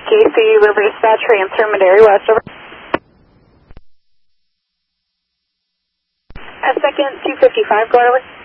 Whiskey 3 River Dispatch, transfer Madera West, over. A second 255, go ahead.